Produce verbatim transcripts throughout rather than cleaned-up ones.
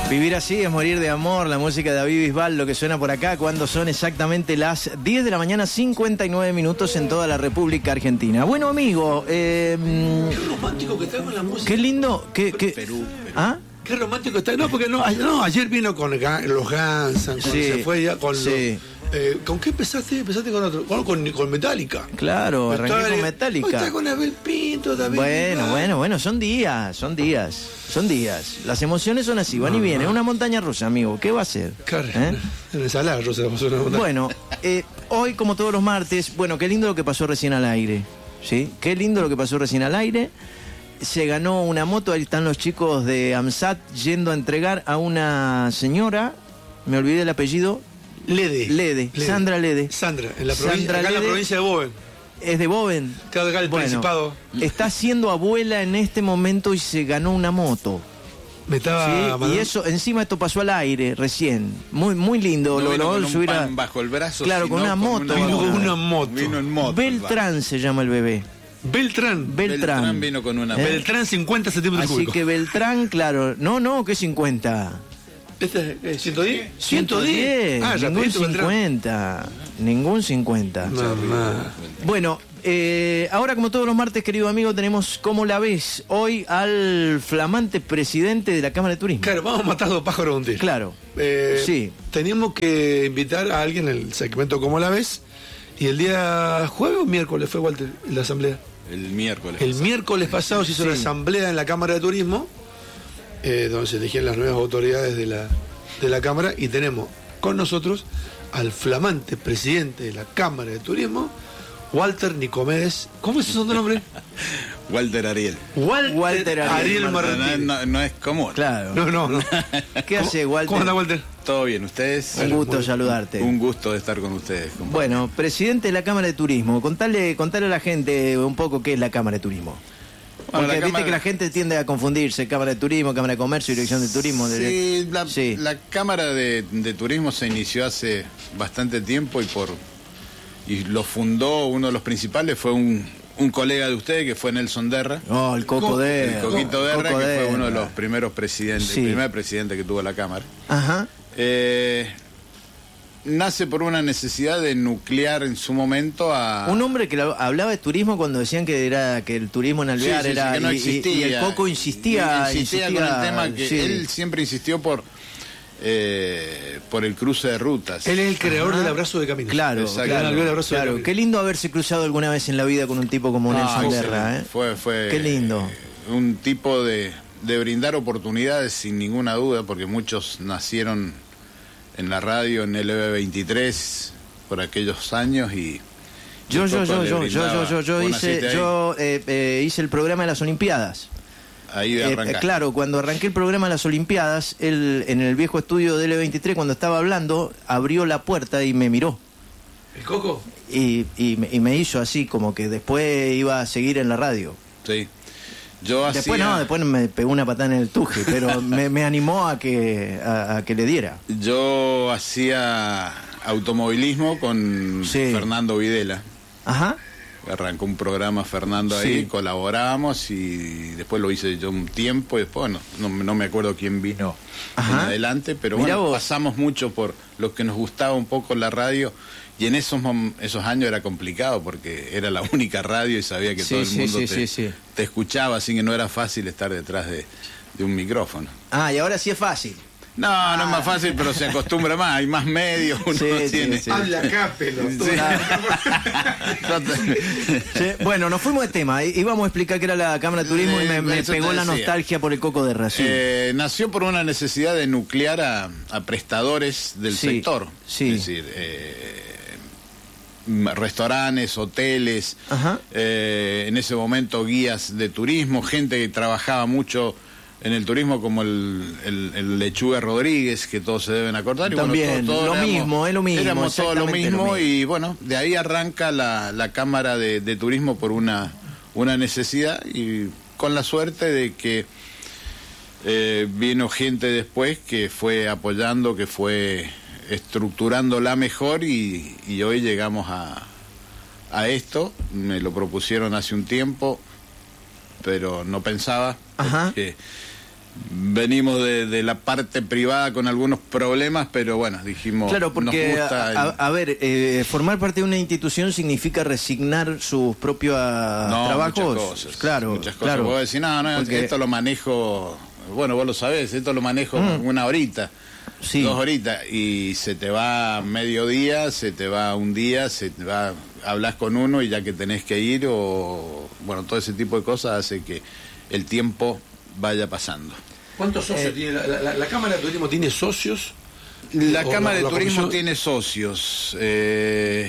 Vivir así es morir de amor, la música de David Bisbal, lo que suena por acá cuando son exactamente las diez de la mañana, cincuenta y nueve minutos en toda la República Argentina. Bueno, amigo, eh, qué romántico que está con la música. Qué lindo, qué, qué, Perú, Perú. ¿Ah? Qué romántico está. No, porque no, ayer, no, ayer vino con los Guns, cuando Sí, se fue ya con sí. los, eh, ¿con qué empezaste? Empezaste con otro, con, con, con Metallica. Claro, arranqué con Metallica. Hoy está con Abel Pinto también. Bueno, bueno, bueno, son días, son días, son días. Las emociones son así, van y vienen. Una montaña rusa, amigo, ¿qué va a hacer? Claro, ¿Eh? en ensalada rusa la pasó una montaña. Bueno, eh, hoy como todos los martes, bueno, qué lindo lo que pasó recién al aire, ¿sí? Qué lindo lo que pasó recién al aire. Se ganó una moto, ahí están los chicos de AMSAT yendo a entregar a una señora, me olvidé el apellido. Lede. Lede, Lede. Sandra Lede. Sandra, en la, provincia, Sandra acá en la Lede. provincia de Boven. Es de Boven. Cada acá el Bueno, Principado. está siendo abuela en este momento y se ganó una moto. Me estaba Sí, mandando- y eso, encima esto pasó al aire recién. Muy, muy lindo. No lo vino lo con un subir a- pan bajo el brazo, Claro, sino con una moto. una Vino con moto. una moto. Vino en moto. Beltrán se llama el bebé. Beltrán. Beltrán. Beltrán vino con una ¿Eh? Beltrán cincuenta centímetros Así cúbicos. que Beltrán, claro. No, no, que cincuenta. ¿Este es ciento diez? ciento diez. Ah, ya ningún Pinto Beltrán. cincuenta. Ningún cincuenta. Mamá. Bueno, eh, ahora como todos los martes, querido amigo, tenemos ¿Cómo la ves? Hoy al flamante presidente de la Cámara de Turismo. Claro, vamos a matar dos pájaros de un tiro. Claro. Eh, Sí. Teníamos que invitar a alguien en el segmento ¿Cómo la ves? Y el día jueves o miércoles fue Walter en la asamblea. El miércoles. El miércoles pasado se hizo Sí. la asamblea en la Cámara de Turismo, eh, donde se eligieron las nuevas autoridades de la, de la Cámara, y tenemos con nosotros al flamante presidente de la Cámara de Turismo, Walter Nicomedes. ¿Cómo es su segundo nombre? Walter Ariel. Walter, Walter Ariel Ariel No, Martínez. no, no es común. Claro. No, no, no. ¿Qué hace, Walter? ¿Cómo anda, Walter? Todo bien, ustedes. Un gusto saludarte. Un gusto de estar con ustedes. compañero. Bueno, presidente de la Cámara de Turismo, contale, contale a la gente un poco qué es la Cámara de Turismo. Bueno, Porque la viste Cámara- que la gente tiende a confundirse, Cámara de Turismo, Cámara de Comercio, Dirección de Turismo. de- Sí, la, Sí. la Cámara de, de Turismo se inició hace bastante tiempo y por y lo fundó, uno de los principales fue un, un colega de ustedes que fue Nelson Derra. Oh, el Coco Co- de... El Coquito Derra, Coco que fue Derra. uno de los primeros presidentes, Sí. el primer presidente que tuvo la Cámara. Ajá. Eh, nace por una necesidad de nuclear en su momento a... Un hombre que lo- hablaba de turismo cuando decían que era que el turismo en Sí, Alvear sí, sí, era que no y- y- existía. y, el Coco insistía, insistía, con el tema que sí. él siempre insistió por eh, por el cruce de rutas. Él es el creador Ajá. del abrazo de caminos. Claro, Exacto. claro, El abrazo de claro. caminos. Qué lindo haberse cruzado alguna vez en la vida con un tipo como No, Nelson excelente. Derra, ¿eh? Fue, fue Qué lindo. eh, un tipo de, de brindar oportunidades sin ninguna duda, porque muchos nacieron en la radio en el E veintitrés por aquellos años y Yo, el yo, Coco yo, le yo, yo, brindaba. yo, yo, yo Vos hice, naciste ahí. yo eh, eh, hice el programa de las Olimpiadas. Ahí Eh, arrancaste. claro, cuando arranqué el programa de las Olimpiadas, él en el viejo estudio de L veintitrés, cuando estaba hablando, abrió la puerta y me miró. ¿El Coco? Y, y, me- y me hizo así, como que después iba a seguir en la radio. Sí. Yo Después hacía- no, después me pegó una patada en el tuje, pero me, me animó a que, a, a que le diera. Yo hacía automovilismo con Sí. Fernando Videla. Ajá. Arrancó un programa Fernando ahí, Sí. colaboramos y después lo hice yo un tiempo y después, bueno, no, no me acuerdo quién vino Ajá. en adelante, pero Mirá bueno, vos. pasamos mucho por lo que nos gustaba un poco la radio y en esos mom- esos años era complicado porque era la única radio y sabía que Sí, todo el sí, mundo sí, te, sí, sí. te escuchaba, así que no era fácil estar detrás de, de un micrófono. Ah, y ahora sí es fácil. No, no es más fácil, pero se acostumbra más, hay más medios, uno Sí, sí, tiene... sí. Habla acá, pelotudo. Sí, bueno, nos fuimos de tema. I- Íbamos a explicar qué era la Cámara de Turismo y me, me Eso te pegó la decía. nostalgia por el Coco de Racing. Eh, nació por una necesidad de nuclear a, a prestadores del Sí, sector. sí. Es decir, eh, m- restaurantes, hoteles, Ajá. eh, en ese momento guías de turismo, gente que trabajaba mucho en el turismo como el, el, el Lechuga Rodríguez, que todos se deben acordar. Y bueno, También, todos- todos lo éramos- mismo, es lo mismo, Éramos todo lo exactamente lo mismo, mismo. y bueno, de ahí arranca la, la Cámara de, de Turismo por una, una necesidad y con la suerte de que eh, vino gente después que fue apoyando, que fue estructurándola mejor y, y hoy llegamos a, a esto. Me lo propusieron hace un tiempo, pero no pensaba. Ajá. Porque venimos de, de la parte privada con algunos problemas, pero bueno, dijimos, claro, porque nos gusta el... a, a ver, eh, formar parte de una institución significa resignar sus propios no, trabajos. Muchas cosas, claro, muchas cosas. claro. Vos decís, no, no, porque... esto lo manejo, bueno, vos lo sabés, esto lo manejo mm. una horita. Sí. Dos horitas y se te va medio día, se te va un día, se te va, hablas con uno y ya que tenés que ir o bueno, todo ese tipo de cosas hace que el tiempo vaya pasando. ¿Cuántos socios eh, tiene la, la, la Cámara de Turismo? ¿Tiene socios? La Cámara la, de la Turismo comisión... tiene socios. Eh,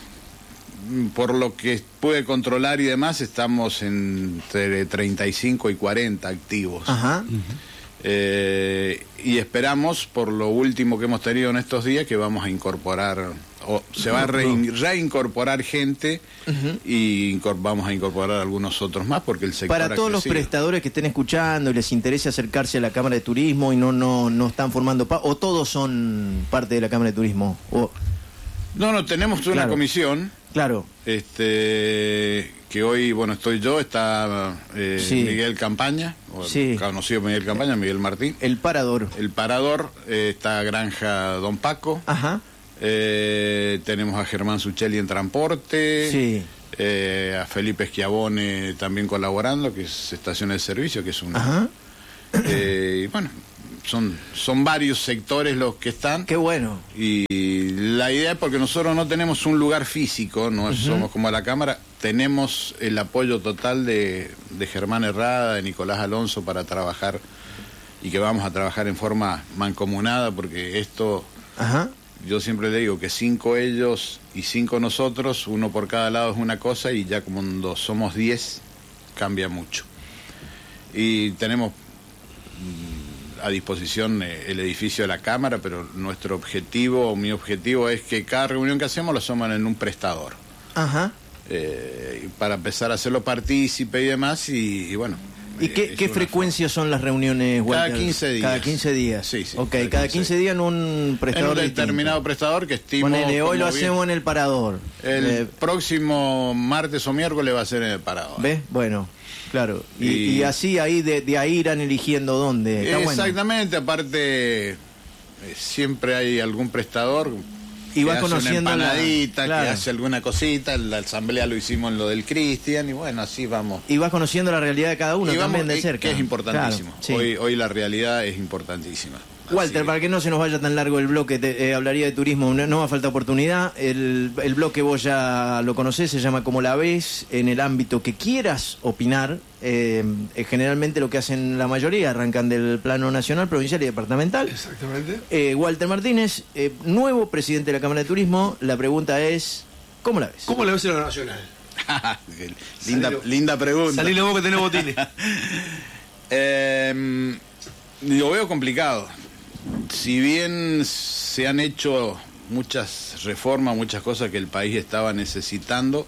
por lo que pude controlar y demás, estamos entre treinta y cinco y cuarenta activos. Ajá. Uh-huh. Eh, y esperamos, por lo último que hemos tenido en estos días, que vamos a incorporar, o se va a rein, reincorporar gente uh-huh. y incor, vamos a incorporar algunos otros más, porque el sector para todos los prestadores que estén escuchando y les interese acercarse a la Cámara de Turismo y no no no están formando pa o todos son parte de la Cámara de Turismo. O... No, no, tenemos una claro. comisión. Claro. Este, que hoy, bueno, estoy yo, está eh, sí. Miguel Campaña, o sí. conocido Miguel Campaña, Miguel Martín. El Parador. El Parador, eh, está Granja Don Paco. Ajá. Eh, tenemos a Germán Suchelli en transporte. Sí. Eh, a Felipe Schiavone también colaborando, que es Estaciones de Servicio, que es un... Ajá. Eh, y bueno, son, son varios sectores los que están. Qué bueno. Y la idea es porque nosotros no tenemos un lugar físico, no uh-huh. somos como la Cámara, tenemos el apoyo total de, de Germán Herrada, de Nicolás Alonso para trabajar y que vamos a trabajar en forma mancomunada porque esto, uh-huh. yo siempre le digo que cinco ellos y cinco nosotros, uno por cada lado es una cosa y ya cuando somos diez cambia mucho. Y tenemos a disposición el edificio de la Cámara, pero nuestro objetivo, o mi objetivo es que cada reunión que hacemos lo hacemos en un prestador. Ajá. Eh, para empezar a hacerlo partícipe y demás, y, y bueno. ¿Y qué, qué frecuencia son las reuniones, Walter? Cada quince días. Cada quince días. Sí, sí. Ok, cada quince días en un prestador. En un determinado distinto. Prestador que estimo. Ponele, hoy lo bien. hacemos en el Parador. El eh, próximo martes o miércoles va a ser en el Parador. ¿Ves? Bueno. Claro, y, y, y así ahí de, de ahí irán eligiendo dónde. Está exactamente, bueno. Aparte eh, siempre hay algún prestador y va conociendo hace una empanadita, la... claro. que hace alguna cosita, la asamblea lo hicimos en lo del Cristian y bueno, así vamos. Y vas conociendo la realidad de cada uno y también vamos, de cerca. Que es importantísimo, claro, sí. hoy, hoy la realidad es importantísima. Walter, así. Para que no se nos vaya tan largo el bloque, te, eh, hablaría de turismo, no, no va a falta oportunidad. El, el bloque vos ya lo conocés, se llama Como la ves, en el ámbito que quieras opinar. Eh, eh, generalmente lo que hacen la mayoría, arrancan del plano nacional, provincial y departamental. Exactamente. Eh, Walter Martínez, eh, nuevo presidente de la Cámara de Turismo, la pregunta es, ¿cómo la ves? ¿Cómo la ves en la nacional? linda, linda pregunta. Salile vos que tenés botines. eh, lo veo complicado. Si bien se han hecho muchas reformas, muchas cosas que el país estaba necesitando,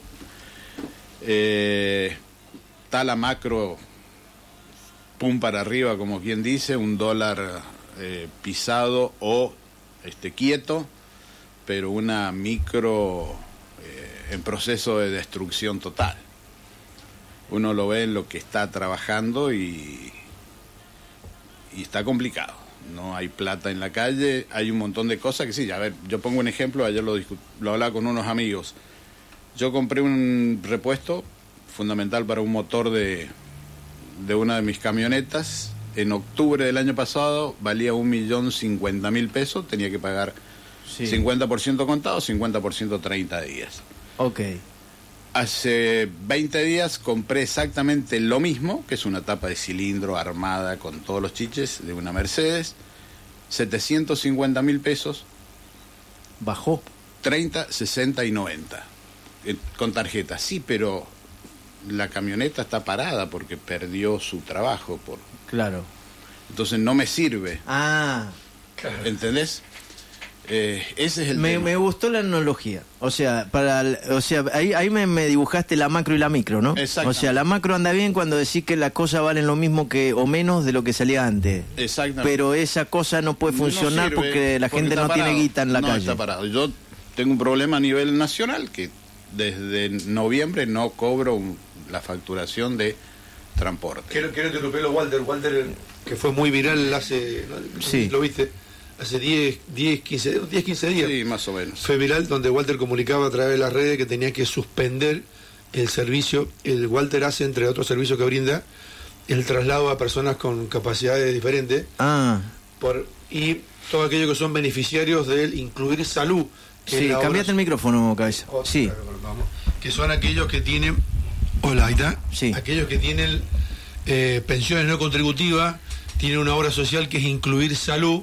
eh, está la macro pum para arriba, como quien dice, un dólar eh, pisado o este, quieto, pero una micro eh, en proceso de destrucción total. Uno lo ve en lo que está trabajando y, y está complicado. No hay plata en la calle, hay un montón de cosas que sí, a ver, yo pongo un ejemplo, ayer lo, lo hablaba con unos amigos. Yo compré un repuesto fundamental para un motor de, de una de mis camionetas. En octubre del año pasado valía un millón cincuenta mil pesos, tenía que pagar sí. cincuenta por ciento contado, cincuenta por ciento treinta días. Ok. Hace veinte días compré exactamente lo mismo, que es una tapa de cilindro armada con todos los chiches de una Mercedes, setecientos cincuenta mil pesos. Bajó. treinta, sesenta y noventa. Eh, con tarjeta, sí, pero la camioneta está parada porque perdió su trabajo. Por... Claro. Entonces no me sirve. Ah. ¿Entendés? Eh, ese es el me, tema. me gustó la analogía, o sea, para, o sea, ahí, ahí me, me dibujaste la macro y la micro, ¿no? O sea, la macro anda bien cuando decís que las cosas valen lo mismo que o menos de lo que salía antes. Exactamente. Pero esa cosa no puede funcionar no porque la porque gente no parado. tiene guita en la no, calle. Está parado. Yo tengo un problema a nivel nacional que desde noviembre no cobro un, la facturación de transporte. Quiero, quiero interrumpirlo, Walter. Walter que fue muy viral hace, ¿no? Sí. ¿Lo viste? Hace diez, quince días. Sí, más o menos. Fue viral donde Walter comunicaba a través de las redes que tenía que suspender el servicio. El Walter hace, entre otros servicios que brinda, el traslado a personas con capacidades diferentes. Ah. Por, y todos aquellos que son beneficiarios del incluir salud. Sí, cambiate el micrófono, cabeza. Oh, sí. Vamos. Que son aquellos que tienen... Hola, ahí está. Sí. Aquellos que tienen eh, pensiones no contributivas, tienen una obra social que es incluir salud.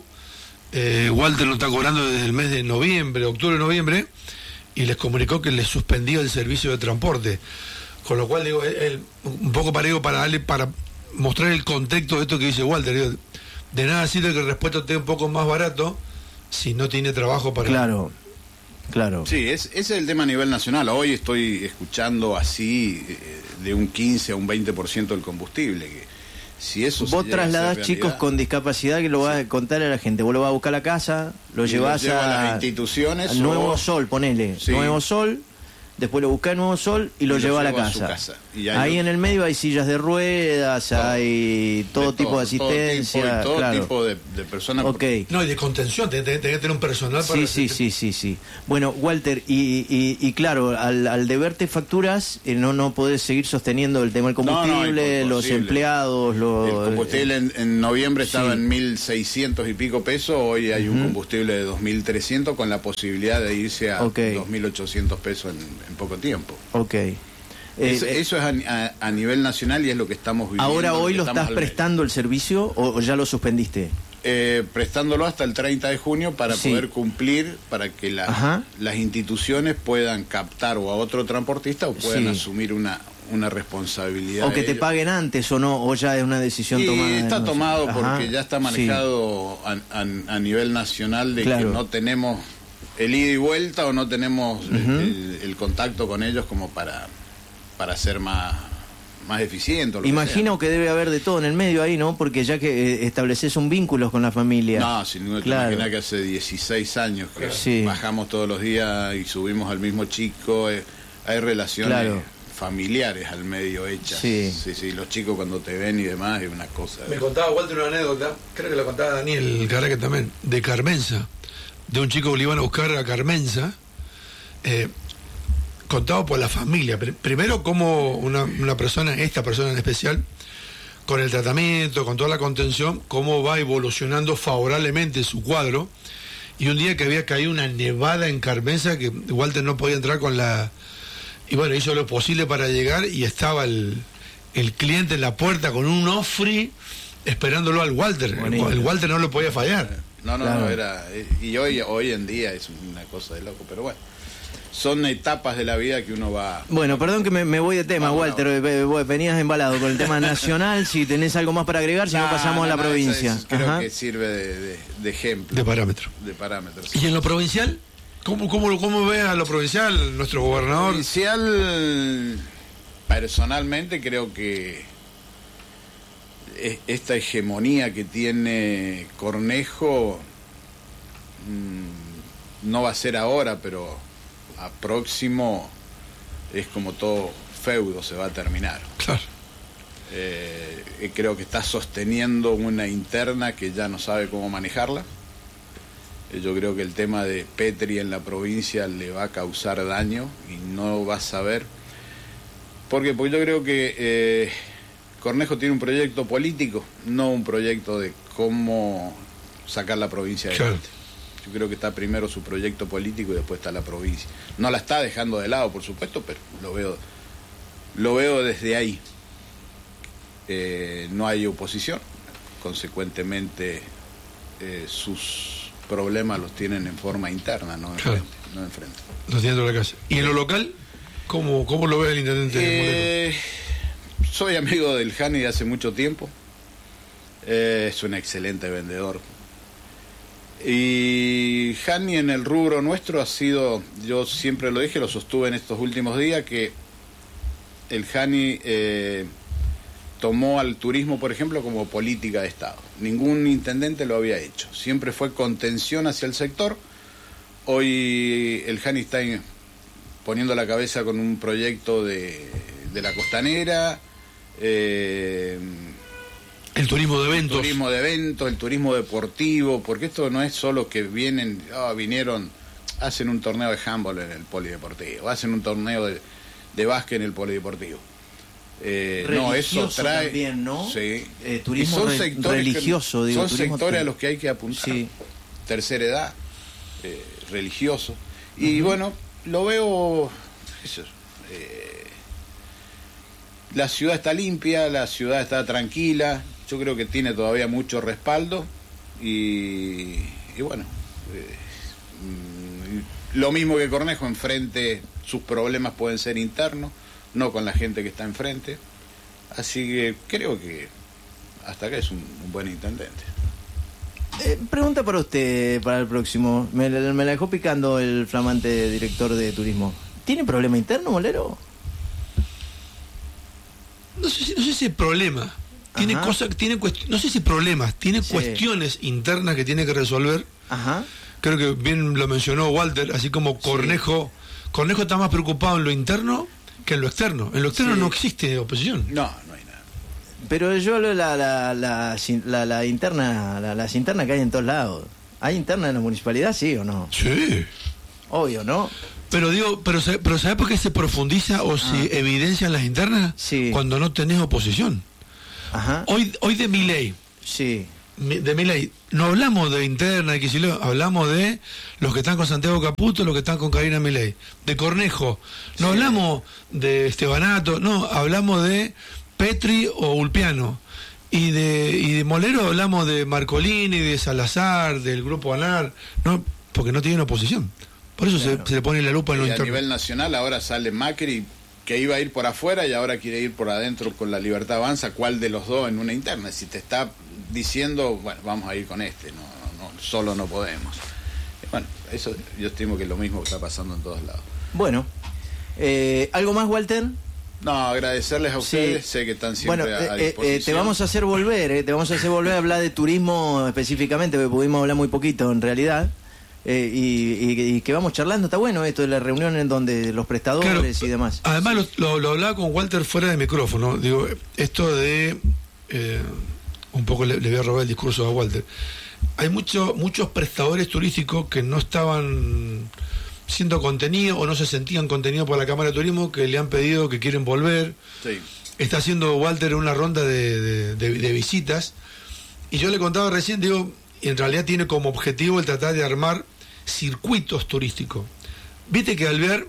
Eh, Walter lo está cobrando desde el mes de noviembre, octubre, noviembre, y les comunicó que les suspendía el servicio de transporte. Con lo cual, digo, él, un poco para, digo, para darle, para mostrar el contexto de esto que dice Walter. Digo, de nada sirve que el repuesto esté un poco más barato si no tiene trabajo para... Claro, claro. Sí, es, ese es el tema a nivel nacional. Hoy estoy escuchando así eh, de un quince a un veinte por ciento del combustible, que si eso vos trasladás chicos con discapacidad que lo vas sí. a contar a la gente. Vos lo vas a buscar a la casa, lo y llevás a, a las instituciones. Al Nuevo o... Sol, ponele. Sí. Nuevo Sol, después lo buscás a Nuevo Sol y lo llevás a la casa. casa. Y ahí lo... en el medio hay sillas de ruedas, todo, hay todo, de tipo todo, de asistencia. Todo tipo, todo claro. tipo de, de personas. Okay. No, y de contención, tenés que tener un personal para... Sí, sí, sí, sí, sí. Bueno, Walter, y, y, y claro, al, al deberte facturas, eh, no no podés seguir sosteniendo el tema del combustible, no, no, los empleados, los... El combustible en, en noviembre estaba sí. en mil seiscientos y pico pesos, hoy hay uh-huh. un combustible de dos mil trescientos con la posibilidad de irse a okay. dos mil ochocientos pesos en, en poco tiempo. Ok. Eso, eh, eso es a, a, a nivel nacional y es lo que estamos viviendo. ¿Ahora hoy lo estás prestando el servicio o, o ya lo suspendiste? Eh, prestándolo hasta el treinta de junio para sí. poder cumplir, para que la, las instituciones puedan captar o a otro transportista o puedan sí. asumir una, una responsabilidad. O que te paguen antes o no, o ya es una decisión y tomada. Está no tomado sé. porque Ajá. ya está manejado sí. a, a, a nivel nacional de claro. que no tenemos el ida y vuelta o no tenemos uh-huh. el, el contacto con ellos como para... para ser más, más eficiente. Imagino que, que debe haber de todo en el medio ahí, ¿no? Porque ya que eh, estableces un vínculo con la familia. No, sin duda, claro. te imaginas que hace dieciséis años que sí. bajamos todos los días y subimos al mismo chico. Eh, hay relaciones claro. familiares al medio hechas. Sí. sí, sí, los chicos cuando te ven y demás es una cosa. Me contaba Walter una anécdota, creo que la contaba Daniel Carraque también, de Carmenza, de un chico que le iban a buscar a Carmenza. Eh, contado por la familia. Primero, como una, una persona, esta persona en especial, con el tratamiento, con toda la contención, cómo va evolucionando favorablemente su cuadro. Y un día que había caído una nevada en Carmenza, que Walter no podía entrar con la... Y bueno, hizo lo posible para llegar y estaba el, el cliente en la puerta con un ofri esperándolo al Walter. El, el Walter no lo podía fallar. No, no, claro. no, era... Y hoy, hoy en día es una cosa de loco, pero bueno. Son etapas de la vida que uno va... Bueno, perdón que me, me voy de tema, Vamos, Walter. no. Venías embalado con el tema nacional. Si tenés algo más para agregar, si no, no pasamos no, a la no, provincia. Es, creo Ajá. que sirve de, de, de ejemplo. De parámetro. De parámetro. Sí. ¿Y en lo provincial? ¿Cómo, cómo, cómo ve a lo provincial nuestro gobernador? Provincial, personalmente creo que esta hegemonía que tiene Cornejo mmm, no va a ser ahora, pero... a próximo es como todo feudo, se va a terminar. Claro. Eh, creo que está sosteniendo una interna que ya no sabe cómo manejarla. Eh, yo creo que el tema de Petri en la provincia le va a causar daño y no va a saber. ¿Por qué? Porque yo creo que eh, Cornejo tiene un proyecto político, no un proyecto de cómo sacar la provincia adelante. Claro. Yo creo que está primero su proyecto político y después está la provincia. No la está dejando de lado, por supuesto, pero lo veo, lo veo desde ahí. Eh, no hay oposición, consecuentemente eh, sus problemas los tienen en forma interna, no enfrente. Claro. No enfrente. Los tienen en la casa. ¿Y en lo local? ¿Cómo, cómo lo ve el intendente? Eh, soy amigo del Jani de hace mucho tiempo. Eh, es un excelente vendedor. Y Jani en el rubro nuestro ha sido, yo siempre lo dije, lo sostuve en estos últimos días, que el Jani eh, tomó al turismo, por ejemplo, como política de Estado. Ningún intendente lo había hecho. Siempre fue contención hacia el sector. Hoy el Jani está en, poniendo la cabeza con un proyecto de, de la costanera, eh, El turismo de eventos. El turismo de eventos, el turismo deportivo, porque esto no es solo que vienen, oh, vinieron, hacen un torneo de handball en el polideportivo, hacen un torneo de, de básquet en el polideportivo. Eh, no, eso trae también, ¿no? Sí. Eh, turismo son re, sectores religioso, que, digo, son sectores a los que hay que apuntar. Sí. Tercera edad, eh, religioso. Y uh-huh. bueno, lo veo eso, eh, la ciudad está limpia, la ciudad está tranquila, yo creo que tiene todavía mucho respaldo y, y bueno, eh, lo mismo que Cornejo, enfrente sus problemas pueden ser internos, no con la gente que está enfrente, así que creo que hasta acá es un, un buen intendente. Eh, pregunta para usted, para el próximo, me, me la dejó picando el flamante director de turismo. ¿Tiene problema interno, Molero? No sé si, no sé si es problema, tiene Ajá. cosas, tiene cuest... no sé si problemas, tiene sí. cuestiones internas que tiene que resolver. Ajá. Creo que bien lo mencionó Walter, así como Cornejo, sí. Cornejo está más preocupado en lo interno que en lo externo. En lo externo sí. no existe oposición. No, no hay nada. Pero yo la la la la, la, la interna, la, las internas que hay en todos lados. ¿Hay interna en la municipalidad, sí o no? Sí. Obvio, ¿no? Pero digo, pero pero ¿sabes por qué se profundiza o ah. se evidencian las internas? Sí. Cuando no tenés oposición. Ajá. Hoy hoy de Milei. Sí. De Milei, no hablamos de interna, de Kicillof, hablamos de los que están con Santiago Caputo, los que están con Karina Milei, de Cornejo, no sí. hablamos de Estebanato, no, hablamos de Petri o Ulpiano, y de, y de Molero hablamos de Marcolini, de Salazar, del Grupo ANAR, no, porque no tienen oposición, por eso claro. se, se le pone la lupa en lo interno. A nivel nacional ahora sale Macri, que iba a ir por afuera y ahora quiere ir por adentro con la Libertad Avanza. ¿Cuál de los dos en una interna? Si te está diciendo, bueno, vamos a ir con este, no, no, solo no podemos. Bueno, eso yo estimo que es lo mismo que está pasando en todos lados. Bueno, eh, ¿algo más, Walter? No, agradecerles a ustedes, sí. sé que están siempre bueno, a, a eh, disposición. Eh, te vamos a hacer volver, eh, te vamos a hacer volver a hablar de turismo específicamente, porque pudimos hablar muy poquito en realidad. Eh, y, y, y que vamos charlando, está bueno esto de la reunión en donde los prestadores claro, y demás. Además lo, lo, lo hablaba con Walter fuera de micrófono, digo, esto de eh, un poco le, le voy a robar el discurso a Walter. Hay mucho, muchos prestadores turísticos que no estaban siendo contenidos o no se sentían contenidos por la Cámara de Turismo, que le han pedido que quieren volver. Sí. Está haciendo Walter una ronda de, de, de, de visitas y yo le contaba recién, digo, y en realidad tiene como objetivo el tratar de armar circuitos turísticos. Viste que Alvear,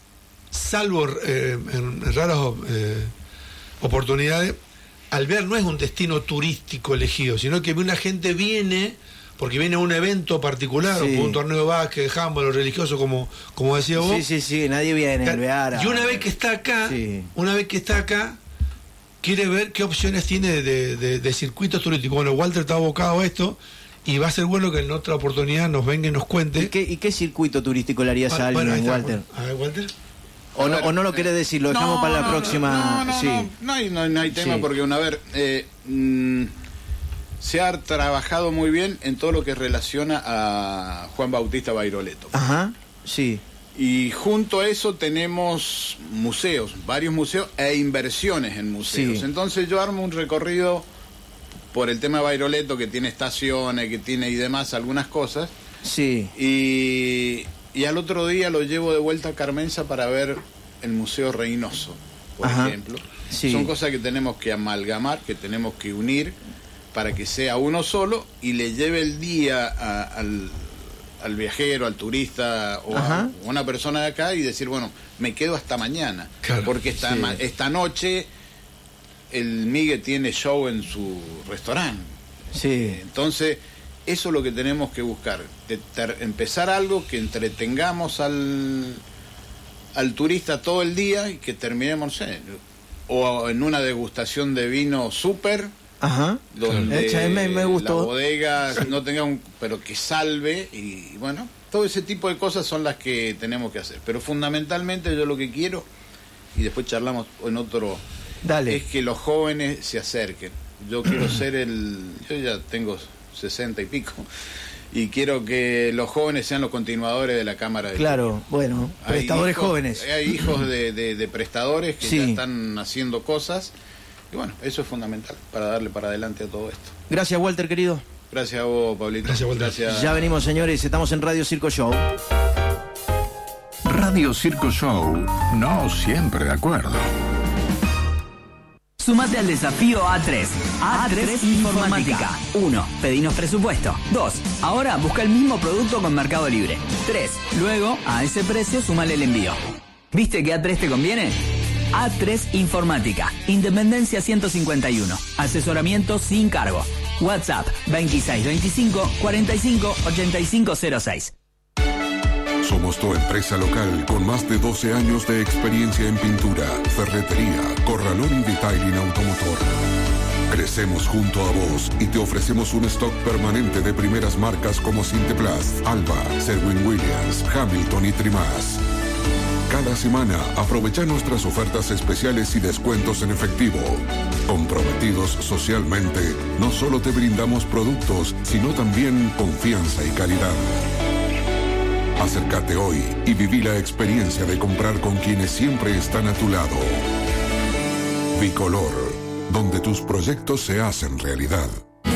salvo eh, en raras eh, oportunidades, Alvear no es un destino turístico elegido, sino que una gente viene porque viene a un evento particular, sí. o un torneo de básquet, de handball, o religioso, como, como decía vos. Sí, sí, sí, nadie viene a Alvear. A... Y una vez que está acá, sí. una vez que está acá, quiere ver qué opciones tiene de, de, de circuitos turísticos. Bueno, Walter está abocado a esto. Y va a ser bueno que en otra oportunidad nos venga y nos cuente. ¿Y qué, y qué circuito turístico le harías bueno, a alguien, bueno, Walter? A ver, Walter. O no, o no lo querés decir, lo dejamos no, para la no, próxima. No, no, sí. no, no, hay, no, no hay tema sí. porque, bueno, a ver, eh, mmm, se ha trabajado muy bien en todo lo que relaciona a Juan Bautista Bairoleto. Ajá, sí. Y junto a eso tenemos museos, varios museos e inversiones en museos. Sí. Entonces yo armo un recorrido por el tema de Bairoleto, que tiene estaciones, que tiene y demás, algunas cosas. Sí. Y, y al otro día lo llevo de vuelta a Carmenza para ver el Museo Reynoso, por Ajá. ejemplo. Sí. Son cosas que tenemos que amalgamar, que tenemos que unir para que sea uno solo y le lleve el día a, al, al viajero, al turista o Ajá. a una persona de acá y decir, bueno, me quedo hasta mañana. Claro. Porque esta, sí. esta noche el Migue tiene show en su restaurante. Sí. Entonces, eso es lo que tenemos que buscar. De ter, empezar algo que entretengamos al, al turista todo el día y que terminemos, no sé, o en una degustación de vino súper. Ajá. Donde Echa, me, me gustó. la bodega no tenga un, pero que salve y bueno, todo ese tipo de cosas son las que tenemos que hacer. Pero fundamentalmente yo lo que quiero, y después charlamos en otro, Dale. es que los jóvenes se acerquen. Yo quiero ser el, yo ya tengo sesenta y pico y quiero que los jóvenes sean los continuadores de la Cámara de Claro, Turismo. bueno, prestadores hijos, jóvenes. Hay hijos de, de, de prestadores que sí. ya están haciendo cosas y bueno, eso es fundamental para darle para adelante a todo esto. Gracias, Walter, querido. Gracias a vos, Pablito. Gracias, Walter. Gracias. Ya venimos, señores, estamos en Radio Circo Show. Radio Circo Show, no siempre de acuerdo. Sumate al desafío A tres. A tres Informática. uno. Pedinos presupuesto. dos. Ahora busca el mismo producto con Mercado Libre. tres. Luego, a ese precio, sumale el envío. ¿Viste que A tres te conviene? A tres Informática. Independencia ciento cincuenta y uno. Asesoramiento sin cargo. WhatsApp veintiséis veinticinco cuarenta y cinco ochenta y cinco cero seis. Somos tu empresa local con más de doce años de experiencia en pintura, ferretería, corralón y detailing automotor. Crecemos junto a vos y te ofrecemos un stock permanente de primeras marcas como Cinteplast, Alba, Sherwin-Williams, Hamilton y Trimas. Cada semana aprovecha nuestras ofertas especiales y descuentos en efectivo. Comprometidos socialmente, no solo te brindamos productos, sino también confianza y calidad. Acércate hoy y viví la experiencia de comprar con quienes siempre están a tu lado. Bicolor, donde tus proyectos se hacen realidad.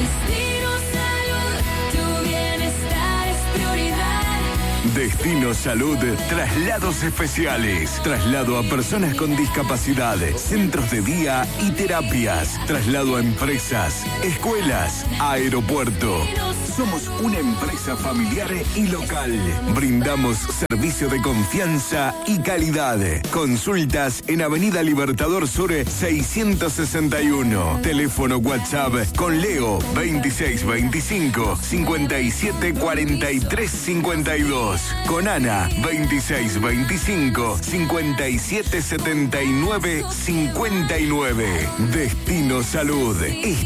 Destino Salud, traslados especiales, traslado a personas con discapacidad, centros de día y terapias, traslado a empresas, escuelas, aeropuerto. Somos una empresa familiar y local. Brindamos servicio de confianza y calidad. Consultas en Avenida Libertador Sur seiscientos sesenta y uno. Teléfono WhatsApp con Leo veintiséis veinticinco cincuenta y siete cuarenta y tres cincuenta y dos. Con Ana veintiséis veinticinco cincuenta y siete setenta y nueve cincuenta y nueve. Destino Salud.